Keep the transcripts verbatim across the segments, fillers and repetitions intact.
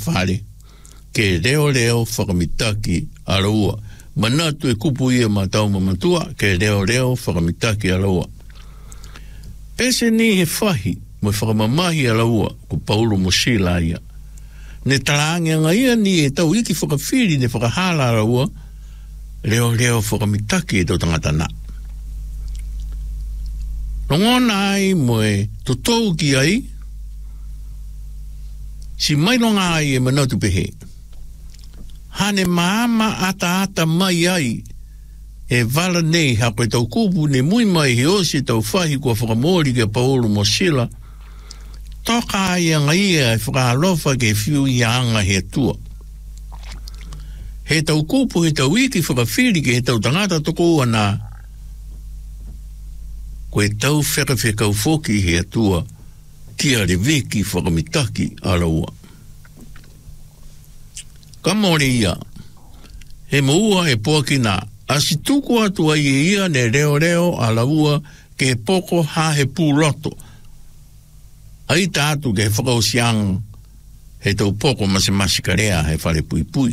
fale ke leo leo whakamitaki alaua. Manatu e kupu ia matau mamatua ke leo leo whakamitaki alaua. Pese ni he whahi mo whakamamahi alaua ko Paulo Mosila ia. Ne talaanga ia ni e tau iki whakawhiri ne whakahala alaua leo leo whakamitaki e tau tangata na. Nongona ai mo e totou ki ai si mailonga ai e manatu pehe. Hane maama ata ata mai ai e vala nei hako e tau kupu ne mui mai he osi tau whahi kua whakamori ke Paulo Mosila toka ai anga ia e whakahalofa ke whiu i anga he tua. He tau kupu he tau iki whakawhiri ke he tau tangata toko ana koe tau whakawhekau whoki he tua kia re veki whakamitaki alaua. Ka mori ia, he moua e poaki nā, asi tuku atu ai e ia ne reo reo alaua ke he poko ha he pūroto. Ai tātu ke he whakausiang he tau poko masi masi karea he whare pui pui.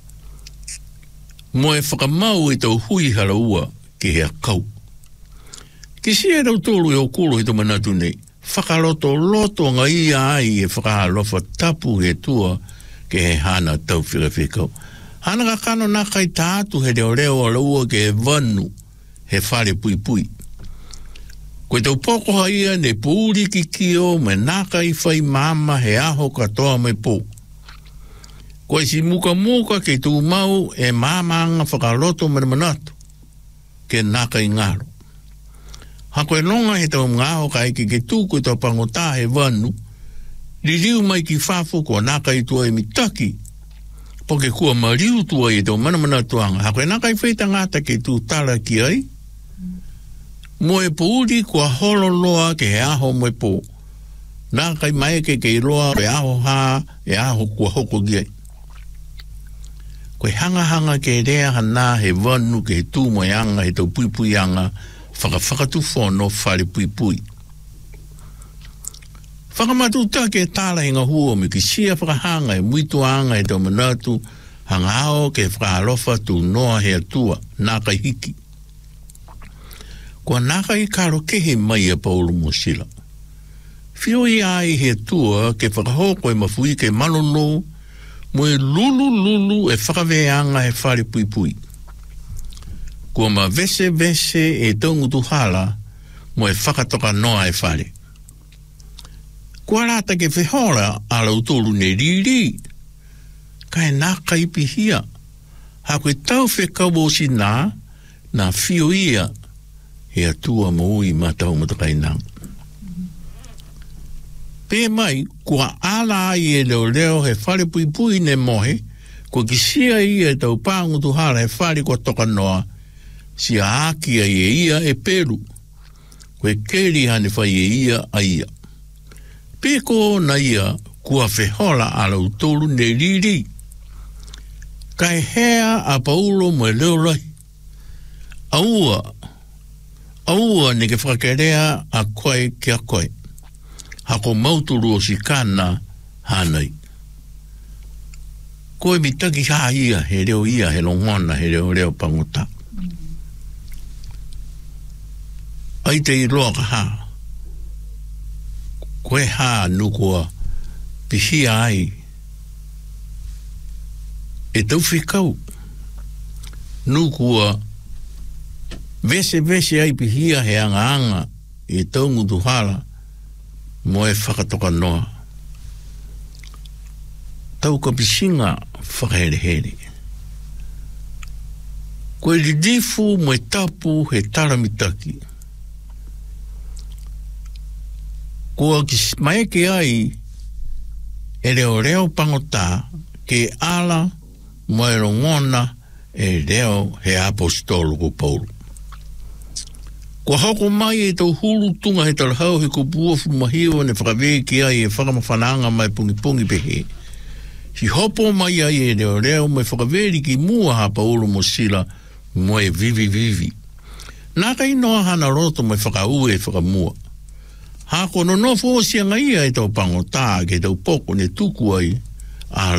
Mo e whakamau e tau hui halaua ke he akau. Ki si e rau tōru e o kuro he tau manatu nei, whakaloto loto ngā ia ai e whakahalofa tapu he tua ke he hana tau whirawhikau. Hana ka kano nā kai tātu he reo reo alaua ke he vanu he whare pui pui. Koe tau poko haia ne pūri ki kio me nā kai whai mama he aho katoa mai pō. Koe si muka muka ke tū mau e mama anga whakaloto mara manatu ke nā kai ngaro. Ha koe longa he tau ngāho kai ke ke tū koe tau pangotā he vanu li riu mai ki whafu kua naka i tua e mitaki. Po ke kua mariu tua i tau manamana tuanga. Hako e naka i whaita ngata ke tu tala ki ai. Mo e puuri kua holo loa ke he aho mo e po. Naka i mai ke ke i loa e aho ha e aho kua hoko ki ai. Koe hanga hanga ke rea hana he vanu ke he tū mo e anga he tau pui pui anga whakawhakatu whono whare pui pui. Whakamatu ta ke tāla inga hua me ki sia whakahanga e muitu anga e tau manatu hanga ao ke whakahalofa tu noa he atua naka hiki. Kua naka i karo kehe mai a Paulo Mosila. Whio i ai he atua ke whakahoko e mawhui ke manono mo e lulu lulu e whakaweanga he whare pui pui. Kua ma vese vese e taungutu hala mo e whakatoka noa e whare. Kua rata ke whehora ala utolu ne riri, kai nā kaipi hia, ha koe tau whekau si nā, nā whio ia, he atua maui matau matakai nang. Pē mai, kua ala ai e leo leo he whare pui pui ne mohe, kua ki sia ia e tau pāngutu hara he whare kua toka noa, si a aki ai e ia e peru, koe keri hane whai e ia a ia. Peko na ia kua whehola ala utolu ne riri. Kai hea a Paulo mo e leo rai. Aua, aua ne ke whakarea a koe ki a koe. Hako mauturu o si kāna hānai. Koe mitaki haa ia he reo ia he longona he reo reo pangota. Ai te i roa ka haa. Koe haa nukua pihia ai e tau whikau nukua vese vese ai pihia he anga anga e tau ngutu hala mo e whakatoka noa tau ka pisinga whakahere here koe ridifu mo e tapu he taramitaki kua ki maeke ai e reo reo pangota ke ala mo e rongona e reo he apostolo ko Paulo. Kua hoko mai e tau hulu tunga he talahau he kupua fumahio ne whakawee ki ai e whakamawhananga mai pungi pungi pehe. Si hopo mai ai e reo reo mai whakawee ki mua ha Paulo Mosila mo e vivi vivi. Naka inoa hana roto mai whakaue e whakamua. Hako no no fo sia ngai ai tau pangota ke tau poko ne tuku ai a